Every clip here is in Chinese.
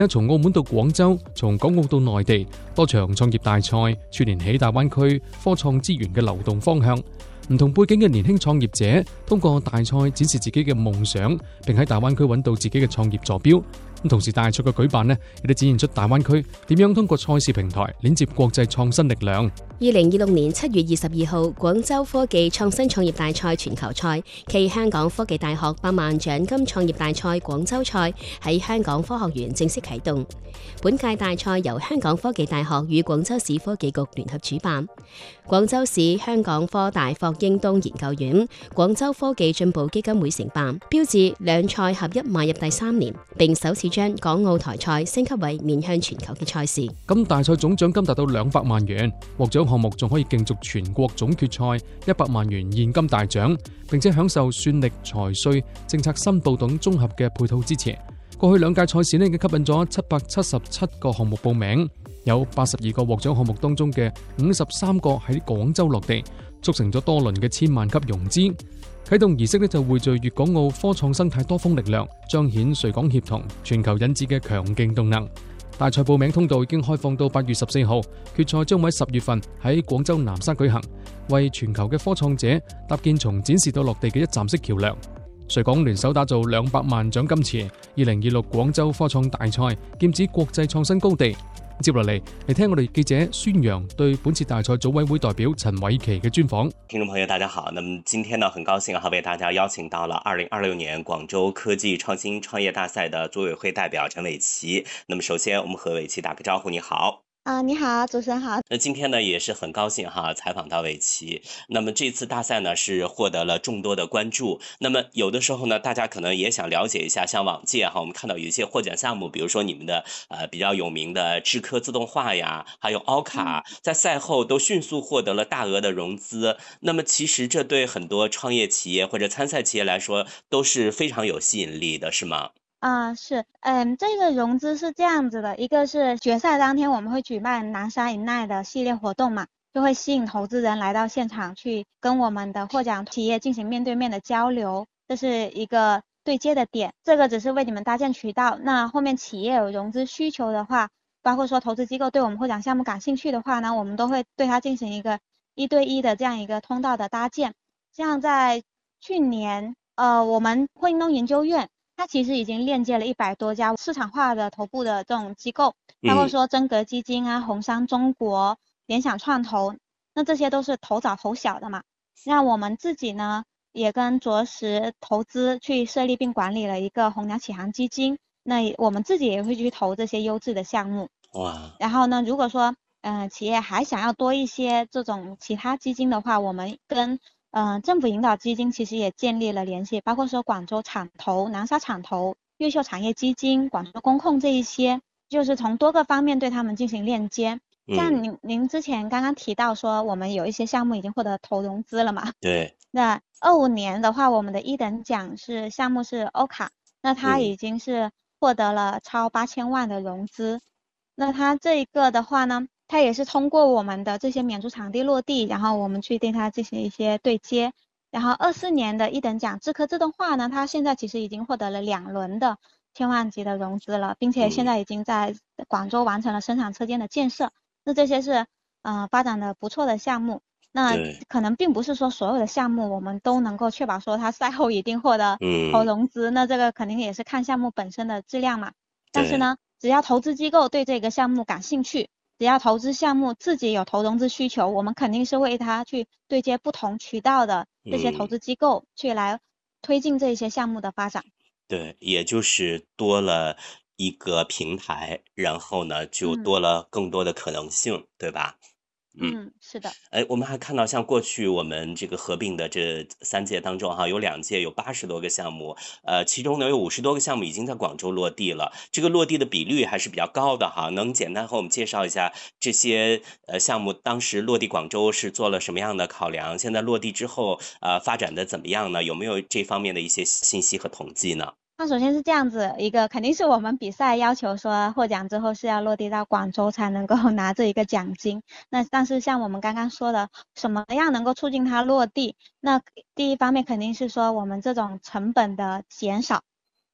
從澳門到廣州，從港澳到內地，多場創業大賽串聯起大灣區科創資源嘅流動方向。唔同背景嘅年輕創業者通過大賽展示自己嘅夢想，並喺大灣區揾到自己嘅創業坐標。同時大賽嘅舉辦亦都展現出大灣區點樣通過賽事平台連接國際創新力量。 2026年7月22號，廣州科技創新創業大賽全球賽暨香港科技大學100萬獎金創業大賽廣州賽喺香港科學園正式啟動。本屆大賽由香港科技大學與廣州市科技局聯合主辦，廣州市香港科大霍英東研究院、廣州科技進步基金會承辦，標誌兩賽合一邁入第3年，並首次將港澳台賽升級為面向全球嘅賽事。 咁大賽總獎金達到200萬元，獲獎項目仲可以競逐全國總決賽100萬元現金大獎，並且享受算力、財稅、政策申報等綜合嘅配套支持。過去2屆賽事已經吸引咗777個項目報名，有82個獲獎項目當中嘅53個喺廣州落地，促成咗多輪嘅千萬級融資。啟動儀式就匯聚粵港澳科創生態多方力量，彰顯穗港協同全球引致嘅強勁動能。大賽報名通道已經開放到8月14號，決賽將會喺10月份喺廣州南山舉行，為全球嘅科創者搭建從展示到落地嘅一站式橋樑。穗港聯手打造200萬獎金池2026廣州科創大賽，劍指國際創新高地。接落嚟聽我哋記者孫陽對本次大賽組委會代表陳偉琪嘅專訪。 聽眾朋友大家好，那麼今天呢很高興為大家邀請到了2026年廣州科技創新創業大賽的組委會代表陳偉琪。那麼首先我們和偉琪打個招呼。你好。 你好，主持人好。 那今天呢也是很高興採訪到偉琪。那麼這次大賽呢是獲得了眾多的關注。那麼有的時候呢，大家可能也想了解一下，像往屆我們看到有一些獲獎項目，比如說你們的比較有名的智科自動化呀，還有奧卡，在賽後都迅速獲得了大額的融資。那麼其實這對很多創業企業或者參賽企業來說都是非常有吸引力的，是嗎？ 是，這個融資是這樣子的，一個是決賽當天我們會舉辦南山 Ignite 的系列活動嘛，就會吸引投資人來到現場去跟我們的獲獎企業進行面對面的交流，這是一個對接的點。這個只是為你們搭建渠道，那後面企業有融資需求的話，包括說投資機構對我們獲獎項目感興趣的話呢，我們都會對它進行一個1對1的這樣一個通道的搭建。像在去年，我們霍英東研究院它其實已經鏈接了100多家市場化的頭部的這種機構，包括說真格基金紅杉中國、聯想創投，那這些都是投早投小的嘛。那我們自己呢，也跟卓實投資去設立並管理了一個紅娘啟航基金，那我們自己也會去投這些優質的項目。 哇！ 然後呢，如果說企業還想要多一些這種其他基金的話，我們跟政府引導基金其實也建立了聯繫，包括說廣州產投、南沙產投、越秀產業基金、廣州工控這一些，就是從多個方面對他們進行鏈接。像您之前剛剛提到說我們有一些項目已經獲得投融資了嘛？ 對。 那25年的話，我們的一等獎項目是歐卡，那它已經是獲得了超8000萬的融資。那它這一個的話呢，它也是通過我們的這些免租場地落地，然後我們去對它進行一些對接。然後24年的一等獎智科自動化呢，它現在其實已經獲得了2輪的千萬級的融資了，並且現在已經在廣州完成了生產車間的建設。那這些是發展的不錯的項目。那可能並不是說所有的項目我們都能夠確保說它賽後一定獲得投融資，那這個肯定也是看項目本身的質量嘛。但是呢，只要投資機構對這個項目感興趣，只要投資項目自己有投融資需求，我們肯定是為它去對接不同渠道的這些投資機構，去來推進這些項目的發展。 對，也就是多了一個平台，然後呢就多了更多的可能性，對吧？ 是的。 我們還看到像過去我們這個合併的這3屆當中有2屆有80多個項目，其中呢有50多個項目已經在廣州落地了，這個落地的比率還是比較高的哈。能簡單和我們介紹一下這些項目當時落地廣州是做了什麼樣的考量？現在落地之後發展的怎麼樣呢？有沒有這方面的一些信息和統計呢？ 那首先是這樣子一個，肯定是我們比賽要求說獲獎之後是要落地到廣州才能夠拿這一個獎金。那但是像我們剛剛說的，什麼樣能夠促進它落地？那第一方面肯定是說我們這種成本的減少，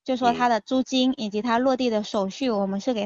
就说它的租金以及它落地的手续，我们是给